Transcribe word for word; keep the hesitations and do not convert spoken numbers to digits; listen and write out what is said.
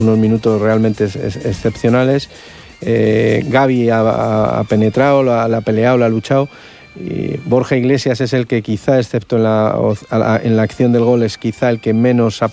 unos minutos realmente es, es, excepcionales. Eh, Gavi ha, ha penetrado, la, la ha peleado, la ha luchado. Y Borja Iglesias es el que quizá, excepto en la, en la acción del gol, es quizá el que menos ha